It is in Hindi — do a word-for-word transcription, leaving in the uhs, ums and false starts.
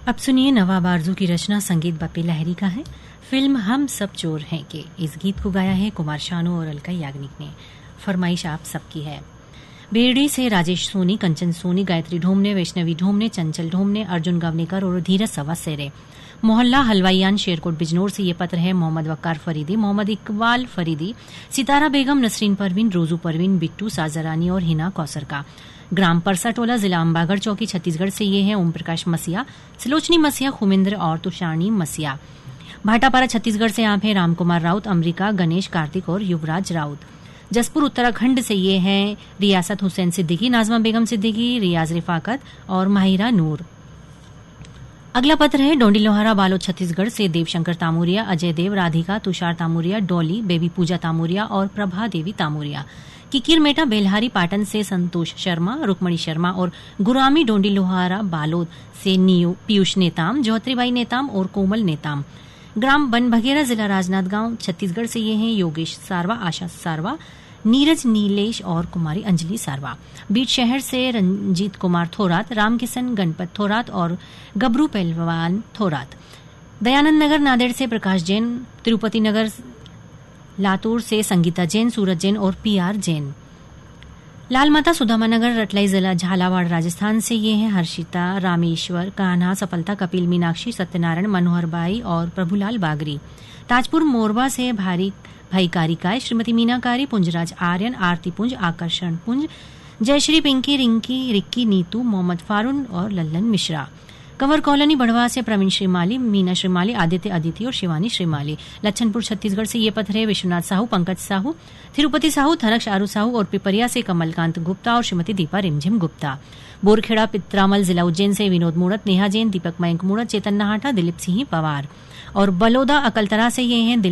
अब सुनिए नवाब आरजू की रचना, संगीत बप्पी लहरी का है। फिल्म हम सब चोर हैं के इस गीत को गाया है कुमार शानू और अलका याग्निक ने। फरमाइश आप सबकी है। बेड़ी से राजेश सोनी, कंचन सोनी, गायत्री ढोमने, वैष्णवी ढोमने, चंचल ढोमने, अर्जुन गावनेकर और धीरज सवासेरे। मोहल्ला हलवाईयान, शेरकोट बिजनौर से ये पत्र है मोहम्मद वक्कार फरीदी, मोहम्मद इकबाल फरीदी, सितारा बेगम, नसरीन परवीन, रोजू परवीन, बिट्टू साजरानी और हिना कौसर का। ग्राम परसाटोला, जिला अंबागढ़ चौकी, छत्तीसगढ़ से ये है ओम प्रकाश मसिया, सिलोचनी मसिया, खुमेंद्र और तुषारणी मसिया। भाटापारा छत्तीसगढ़ से आप हैं राम कुमार राउत, अमरीका, गणेश, कार्तिक और युवराज राउत। जसपुर उत्तराखंड से ये हैं रियासत हुसैन सिद्दीकी, नाजमा बेगम सिद्दीकी, रियाज रिफाकत और माहिरा नूर। अगला पत्र है डोंडी लोहारा, बालोद छत्तीसगढ़ से देवशंकर तामूरिया, अजय देव, राधिका, तुषार तामूरिया, डॉली, बेबी पूजा तामूरिया और प्रभा देवी तामूरिया। किकिर मेटा बेलहारी पाटन से संतोष शर्मा, रुक्मणी शर्मा और गुरामी डोंडी लोहारा बालोद से नीयू पीयूष नेताम, जौहत्रीबाई नेताम और कोमल नेताम। ग्राम बनभगेरा, जिला राजनांदगांव छत्तीसगढ़ से ये हैं योगेश सारवा, आशा सारवा, नीरज नीलेश और कुमारी अंजलि सारवा। बीट शहर से रंजीत कुमार थोरात, रामकिशन गणपत थोरात और गबरू पहलवान थोरात। दयानंद नगर नांदेड़ से प्रकाश जैन, तिरुपति नगर लातूर से संगीता जैन, सूरज जैन और पीआर जैन। लाल माता सुदामा नगर रटलाई, जिला झालावाड़ राजस्थान से ये हैं हर्षिता, रामेश्वर, कान्हा, सफलता, कपिल, मीनाक्षी, सत्यनारायण, मनोहर बाई और प्रभुलाल बागरी। ताजपुर मोरबा से भारी भाई कारिकाय, श्रीमती मीनाकारी, पुंजराज आर्यन, आरती पुंज, आकर्षण पुंज, जयश्री, पिंकी, रिंकी, रिक्की, नीतू, मोहम्मद फारून और लल्लन मिश्रा। कंवर कॉलोनी बढ़वा से प्रवीण श्रीमाली, मीना श्रीमाली, आदित्य अदिति और शिवानी श्रीमाली। लच्छनपुर छत्तीसगढ़ से ये पत्र है विश्वनाथ साहू, पंकज साहू, तिरुपति साहू, थनक आरू साहू और पिपरिया से कमलकांत गुप्ता और श्रीमती दीपा रिमझिम गुप्ता। बोरखेड़ा पित्रामल, जिला उज्जैन से विनोद मूणत, नेहा जैन, दीपक मयंक मूणत, चेतन नहाटा, दिलीप सिंह पवार और बलोदा अकलतरा से ये हैं